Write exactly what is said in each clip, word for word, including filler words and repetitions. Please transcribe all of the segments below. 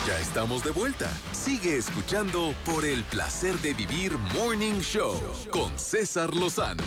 Ya estamos de vuelta. Sigue escuchando Por el Placer de Vivir Morning Show con César Lozano.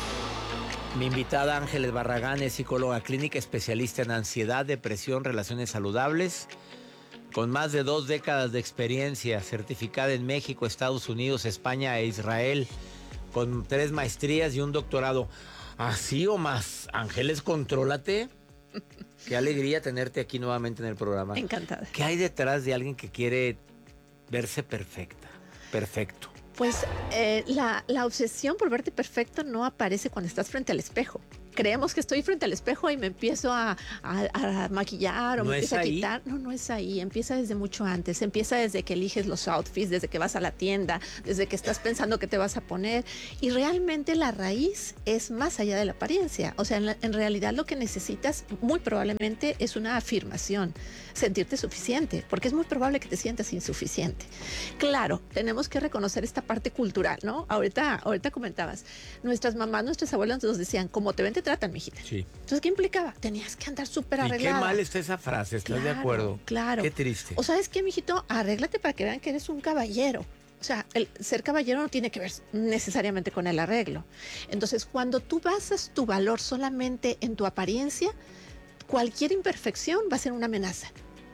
Mi invitada Ángeles Barragán es psicóloga clínica, especialista en ansiedad, depresión, relaciones saludables, con más de dos décadas de experiencia, certificada en México, Estados Unidos, España e Israel, con tres maestrías y un doctorado. ¿Así o más? Ángeles, contrólate. Qué alegría tenerte aquí nuevamente en el programa. Encantada. ¿Qué hay detrás de alguien que quiere verse perfecta? Perfecto. Pues eh, la, la obsesión por verte perfecto no aparece cuando estás frente al espejo. Creemos que estoy frente al espejo y me empiezo a, a, a maquillar o ¿No me empiezo a ahí? quitar. No, no es ahí. Empieza desde mucho antes. Empieza desde que eliges los outfits, desde que vas a la tienda, desde que estás pensando qué te vas a poner. Y realmente la raíz es más allá de la apariencia. O sea, en, la, en realidad lo que necesitas muy probablemente es una afirmación, sentirte suficiente, porque es muy probable que te sientas insuficiente. Claro, tenemos que reconocer esta parte cultural, ¿no? Ahorita, ahorita comentabas, nuestras mamás, nuestras abuelas nos decían, como te ven, te tratan, mijita. Sí. Entonces, ¿qué implicaba? Tenías que andar súper arreglada. Y qué mal está esa frase, ¿estás claro, de acuerdo? Claro. Qué triste. O ¿sabes qué, mijito? Arréglate para que vean que eres un caballero. O sea, el ser caballero no tiene que ver necesariamente con el arreglo. Entonces, cuando tú basas tu valor solamente en tu apariencia, cualquier imperfección va a ser una amenaza.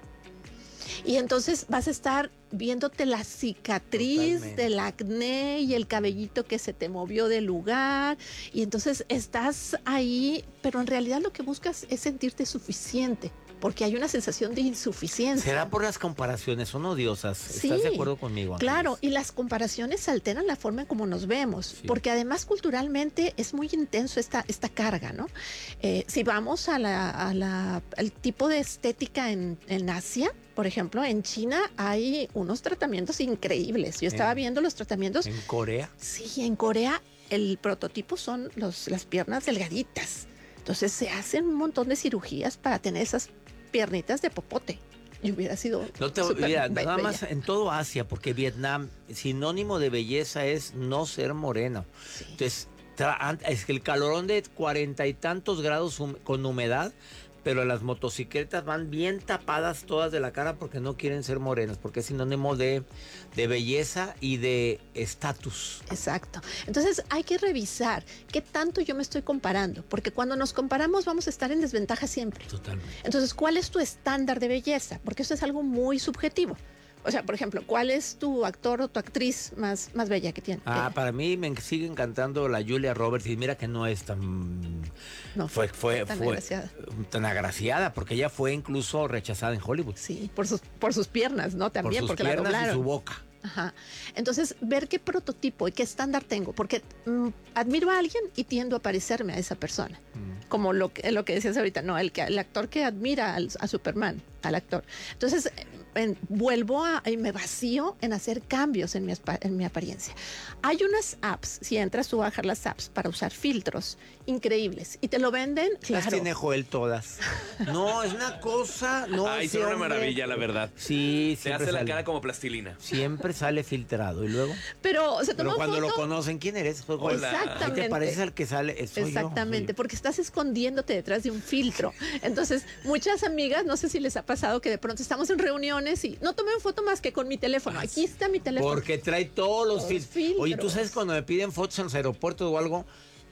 Y entonces vas a estar viéndote la cicatriz Totalmente. Del acné y el cabellito que se te movió del lugar. Y entonces estás ahí, pero en realidad lo que buscas es sentirte suficiente, porque hay una sensación de insuficiencia. ¿Será por las comparaciones? Son odiosas. Sí, ¿Estás de acuerdo conmigo, Ángeles? Claro, y las comparaciones alteran la forma en cómo nos vemos, sí. Porque además culturalmente es muy intenso esta, esta carga, ¿no? Eh, si vamos a la, a la, al tipo de estética en, en Asia, por ejemplo, en China hay unos tratamientos increíbles. Yo estaba ¿En, viendo los tratamientos. ¿En Corea? Sí, en Corea el prototipo son los, las piernas delgaditas. Entonces se hacen un montón de cirugías para tener esas piernitas de popote. Y hubiera sido no te, mira, be- nada bella. Más en todo Asia, porque Vietnam, sinónimo de belleza es no ser moreno. Sí. Entonces, tra- es que el calorón de cuarenta y tantos grados hum- con humedad, pero las motocicletas van bien tapadas todas de la cara porque no quieren ser morenas, porque es sinónimo de, de belleza y de estatus. Exacto. Entonces hay que revisar qué tanto yo me estoy comparando, porque cuando nos comparamos vamos a estar en desventaja siempre. Totalmente. Entonces, ¿cuál es tu estándar de belleza? Porque eso es algo muy subjetivo. O sea, por ejemplo, ¿cuál es tu actor o tu actriz más, más bella que tiene? Ah, para mí me sigue encantando la Julia Roberts, y mira que no es tan... No, fue, fue, tan fue agraciada. Tan agraciada, porque ella fue incluso rechazada en Hollywood. Sí, por sus, por sus piernas, ¿no? También, por sus porque piernas la doblaron. Y su boca. Ajá. Entonces, ver qué prototipo y qué estándar tengo, porque mm, admiro a alguien y tiendo a parecerme a esa persona. Mm. Como lo que, lo que decías ahorita, no, el, que, el actor que admira al, a Superman, al actor. Entonces, en, vuelvo a, y me vacío en hacer cambios en mi, en mi apariencia. Hay unas apps, si entras tú a bajar las apps para usar filtros increíbles y te lo venden, claro. Las tiene Joel todas. No, es una cosa, no. Ay, son una maravilla, la verdad. Sí, se hace sale. La cara como plastilina. Siempre sale filtrado y luego. Pero se toma Pero cuando foto, lo conocen, ¿quién eres? Pues, hola. Exactamente. ¿Te pareces al que sale? Soy Exactamente, yo, porque estás escondiéndote detrás de un filtro. Entonces, muchas amigas, no sé si les ha pasado que de pronto estamos en reuniones y no tomé foto más que con mi teléfono. Aquí está mi teléfono. Porque trae todos los, los fil- filtros. Oye, ¿tú sabes cuando me piden fotos en los aeropuertos o algo?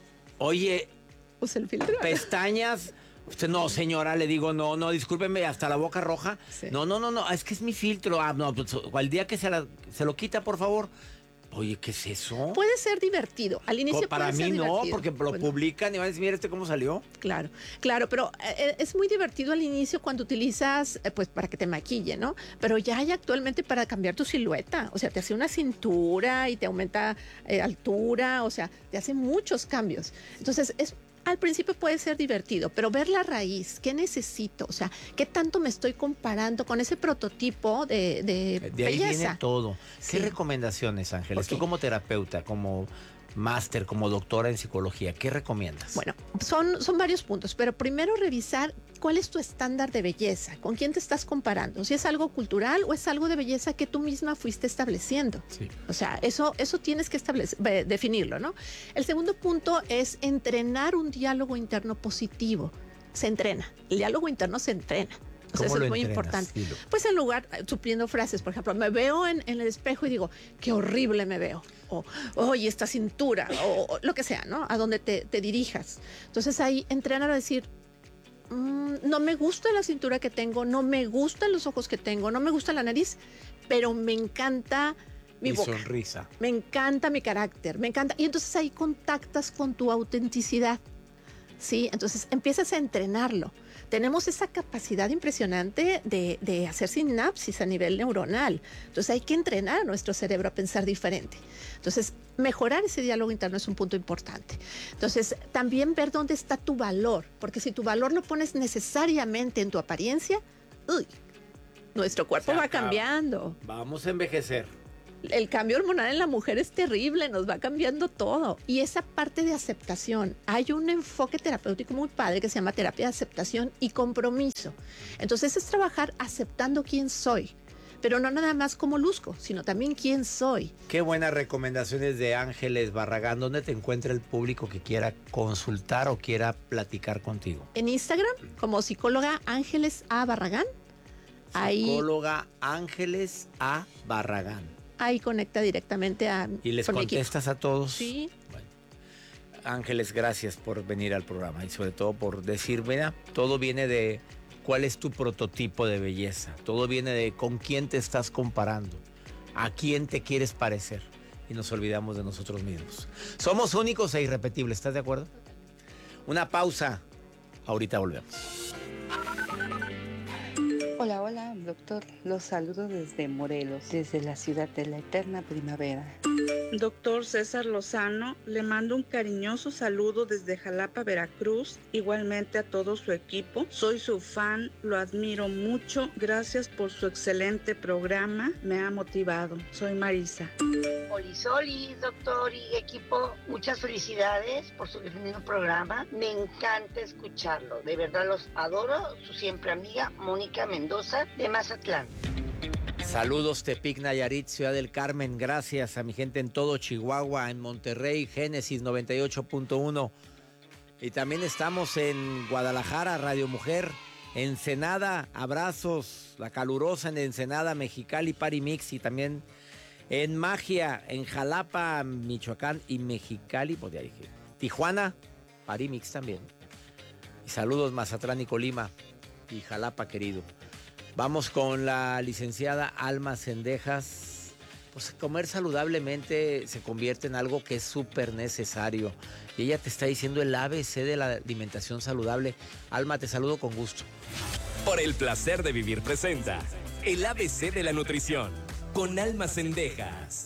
Oye, usa el filtro. Pestañas. No, señora, le digo, no, no, discúlpeme, hasta la boca roja. Sí. No, no, no, no, es que es mi filtro. Ah, no, pues, al día que se, la, se lo quita, por favor. Oye, ¿qué es eso? Puede ser divertido. Al inicio Para puede mí ser no, divertido. porque lo Bueno. publican y van a decir, mira este cómo salió. Claro, claro, pero eh, es muy divertido al inicio cuando utilizas, eh, pues para que te maquille, ¿no? Pero ya hay actualmente para cambiar tu silueta. O sea, te hace una cintura y te aumenta eh, altura, o sea, te hace muchos cambios. Entonces, es... Al principio puede ser divertido, pero ver la raíz, ¿qué necesito? O sea, ¿qué tanto me estoy comparando con ese prototipo de, de, de ahí belleza? Viene todo. ¿Qué Sí. recomendaciones, Ángeles? Okay. Tú como terapeuta, como máster, como doctora en psicología, ¿qué recomiendas? Bueno, son, son varios puntos, pero primero revisar cuál es tu estándar de belleza, con quién te estás comparando, si es algo cultural o es algo de belleza que tú misma fuiste estableciendo. Sí. O sea, eso, eso tienes que establecer, definirlo, ¿no? El segundo punto es entrenar un diálogo interno positivo. Se entrena, el diálogo interno se entrena. O sea, ¿Cómo eso lo es muy entrenas? importante. Dilo. Pues en lugar, supliendo frases, por ejemplo, me veo en, en el espejo y digo, qué horrible me veo. O, oye, esta cintura, o, o lo que sea, ¿no? A donde te, te dirijas. Entonces ahí entrenar a decir, mm, no me gusta la cintura que tengo, no me gustan los ojos que tengo, no me gusta la nariz, pero me encanta mi, Mi boca. sonrisa. Me encanta mi carácter, me encanta. Y entonces ahí contactas con tu autenticidad, ¿sí? Entonces empiezas a entrenarlo. Tenemos esa capacidad impresionante de, de hacer sinapsis a nivel neuronal. Entonces hay que entrenar a nuestro cerebro a pensar diferente. Entonces, mejorar ese diálogo interno es un punto importante. Entonces, también ver dónde está tu valor, porque si tu valor lo pones necesariamente en tu apariencia, uy, nuestro cuerpo Se va acaba. cambiando. Vamos a envejecer. El cambio hormonal en la mujer es terrible, nos va cambiando todo. Y esa parte de aceptación, hay un enfoque terapéutico muy padre que se llama terapia de aceptación y compromiso. Entonces es trabajar aceptando quién soy, pero no nada más como luzco, sino también quién soy. Qué buenas recomendaciones de Ángeles Barragán. ¿Dónde te encuentra el público que quiera consultar o quiera platicar contigo? En Instagram, como psicóloga Ángeles A. Barragán, ahí, Psicóloga Ángeles A. Barragán. ahí conecta directamente a ¿Y les con mi equipo. contestas a todos? Sí. Bueno. Ángeles, gracias por venir al programa y sobre todo por decir, mira, todo viene de cuál es tu prototipo de belleza. Todo viene de con quién te estás comparando, a quién te quieres parecer. Y nos olvidamos de nosotros mismos. Somos únicos e irrepetibles, ¿estás de acuerdo? Una pausa. Ahorita volvemos. Hola, hola, doctor. Los saludo desde Morelos, desde la ciudad de la eterna primavera. Doctor César Lozano, le mando un cariñoso saludo desde Jalapa, Veracruz, igualmente a todo su equipo. Soy su fan, lo admiro mucho. Gracias por su excelente programa, me ha motivado. Soy Marisa. Oli, Oli, doctor y equipo, muchas felicidades por su definido programa. Me encanta escucharlo, de verdad los adoro. Su siempre amiga Mónica Mendoza de Mazatlán. Saludos Tepic, Nayarit, Ciudad del Carmen. Gracias a mi gente en todo Chihuahua, en Monterrey, Génesis noventa y ocho punto uno. Y también estamos en Guadalajara, Radio Mujer, Ensenada, abrazos, la calurosa en Ensenada, Mexicali, Parimix, y también en Magia, en Jalapa, Michoacán y Mexicali, pues de ahí, Tijuana, Parimix también. Y saludos Mazatlán y Colima y Jalapa, querido. Vamos con la licenciada Alma Cendejas. Pues comer saludablemente se convierte en algo que es súper necesario. Y ella te está diciendo el A B C de la alimentación saludable. Alma, te saludo con gusto. Por el placer de vivir presenta el A B C de la nutrición con Alma Cendejas.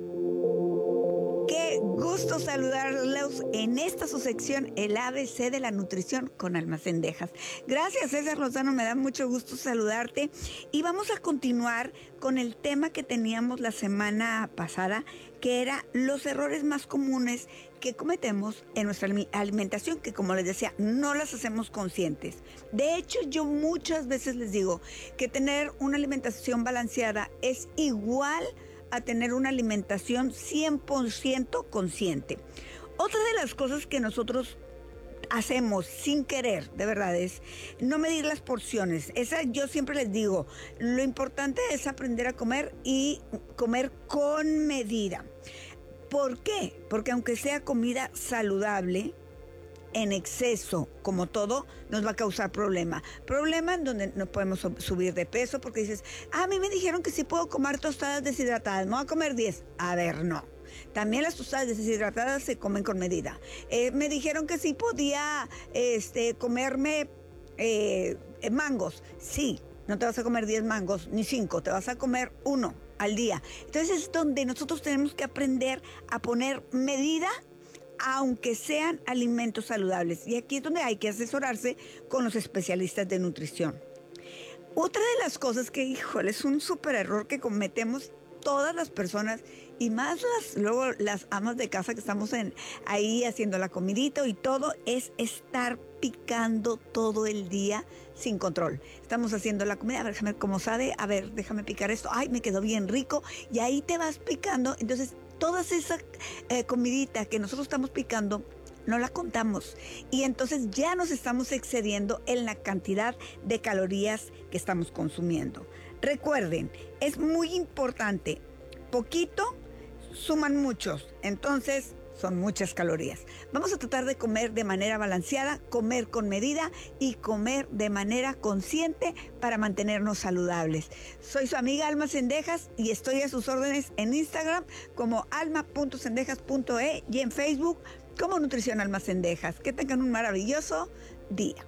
Qué gusto saludarlos en esta su sección, el A B C de la nutrición con Alma Cendejas. Gracias, César Lozano, me da mucho gusto saludarte. Y vamos a continuar con el tema que teníamos la semana pasada, que era los errores más comunes que cometemos en nuestra alimentación, que como les decía, no las hacemos conscientes. De hecho, yo muchas veces les digo que tener una alimentación balanceada es igual a tener una alimentación cien por ciento consciente. Otra de las cosas que nosotros hacemos sin querer, de verdad, es no medir las porciones. Esa yo siempre les digo, lo importante es aprender a comer y comer con medida. ¿Por qué? Porque aunque sea comida saludable, en exceso, como todo, nos va a causar problema. Problema en donde no podemos subir de peso porque dices, ah, a mí me dijeron que sí puedo comer tostadas deshidratadas, me voy a comer diez. A ver, no. También las tostadas deshidratadas se comen con medida. Eh, me dijeron que sí podía este, comerme eh, mangos. Sí, no te vas a comer diez mangos ni cinco, te vas a comer uno al día. Entonces es donde nosotros tenemos que aprender a poner medida, aunque sean alimentos saludables. Y aquí es donde hay que asesorarse con los especialistas de nutrición. Otra de las cosas que, híjole, es un súper error que cometemos todas las personas, y más las, luego las amas de casa que estamos en, ahí haciendo la comidita y todo, es estar picando todo el día sin control. Estamos haciendo la comida, a ver, déjame ver cómo sabe, a ver, déjame picar esto, ay, me quedó bien rico, y ahí te vas picando. Entonces, toda esa eh, comidita que nosotros estamos picando, no la contamos. Y entonces ya nos estamos excediendo en la cantidad de calorías que estamos consumiendo. Recuerden, es muy importante, poquito suman muchos, entonces son muchas calorías. Vamos a tratar de comer de manera balanceada, comer con medida y comer de manera consciente para mantenernos saludables. Soy su amiga Alma Cendejas y estoy a sus órdenes en Instagram como alma punto cendejas punto e y en Facebook como Nutrición Alma Cendejas. Que tengan un maravilloso día.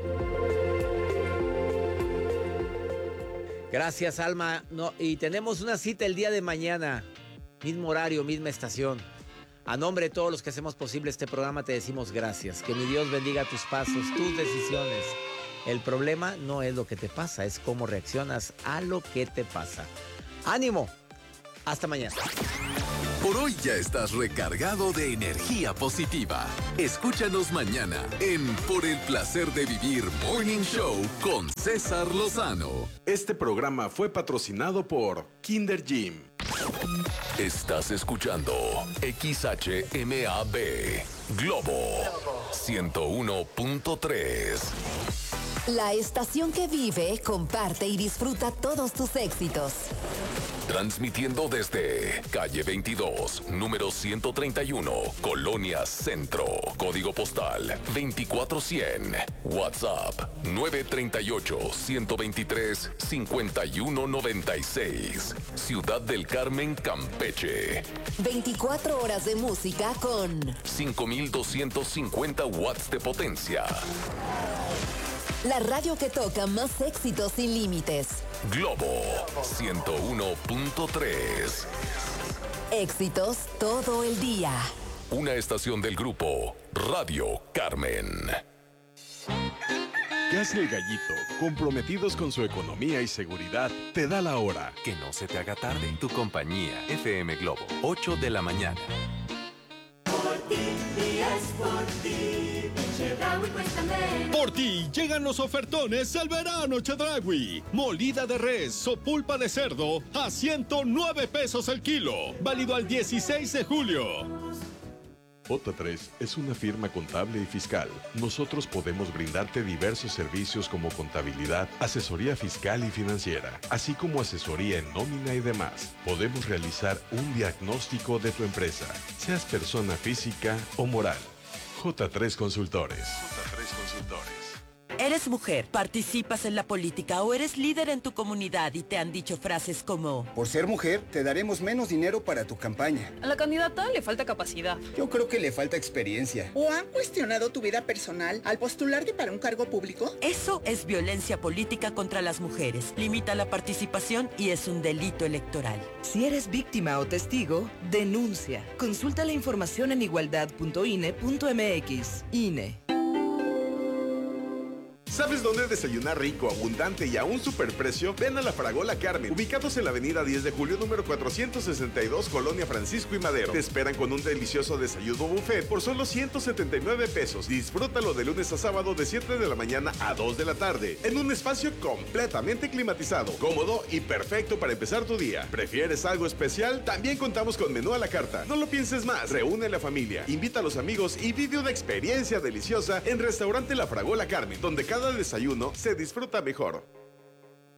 Gracias, Alma. No, y tenemos una cita el día de mañana. Mismo horario, misma estación. A nombre de todos los que hacemos posible este programa te decimos gracias. Que mi Dios bendiga tus pasos, tus decisiones. El problema no es lo que te pasa, es cómo reaccionas a lo que te pasa. ¡Ánimo! Hasta mañana. Por hoy ya estás recargado de energía positiva. Escúchanos mañana en Por el Placer de Vivir Morning Show con César Lozano. Este programa fue patrocinado por Kinder Gym. Estás escuchando X H M A B Globo ciento uno punto tres. La estación que vive, comparte y disfruta todos tus éxitos. Transmitiendo desde calle veintidós, número ciento treinta y uno, Colonia Centro. Código postal veinticuatro cien. WhatsApp nueve tres ocho, uno dos tres, cinco uno nueve seis. Ciudad del Carmen, Campeche. veinticuatro horas de música con cinco mil doscientos cincuenta watts de potencia. La radio que toca más éxitos sin límites. Globo ciento uno punto tres. Éxitos todo el día. Una estación del grupo Radio Carmen. ¿Qué hace el Gallito? Comprometidos con su economía y seguridad, te da la hora. Que no se te haga tarde. Tu compañía, F M Globo, ocho de la mañana. Por ti, y es por ti. Chedraui cuesta menos. Por ti llegan los ofertones del verano Chedraui. Molida de res o pulpa de cerdo a ciento nueve pesos el kilo. Válido al dieciséis de julio. J tres es una firma contable y fiscal. Nosotros podemos brindarte diversos servicios como contabilidad, asesoría fiscal y financiera, así como asesoría en nómina y demás. Podemos realizar un diagnóstico de tu empresa, seas persona física o moral. J tres Consultores. J tres Consultores. Eres mujer, participas en la política o eres líder en tu comunidad y te han dicho frases como: por ser mujer, te daremos menos dinero para tu campaña. A la candidata le falta capacidad. Yo creo que le falta experiencia. ¿O han cuestionado tu vida personal al postularte para un cargo público? Eso es violencia política contra las mujeres. Limita la participación y es un delito electoral. Si eres víctima o testigo, denuncia. Consulta la información en igualdad punto I N E punto M X. I N E. ¿Sabes dónde desayunar rico, abundante y a un superprecio? Ven a La Fragola Carmen, ubicados en la avenida diez de julio, número cuatrocientos sesenta y dos, Colonia Francisco y Madero. Te esperan con un delicioso desayuno buffet por solo ciento setenta y nueve pesos. Disfrútalo de lunes a sábado de siete de la mañana a dos de la tarde, en un espacio completamente climatizado, cómodo y perfecto para empezar tu día. ¿Prefieres algo especial? También contamos con menú a la carta. No lo pienses más, reúne a la familia, invita a los amigos y vive una experiencia deliciosa en Restaurante La Fragola Carmen, donde cada desayuno se disfruta mejor.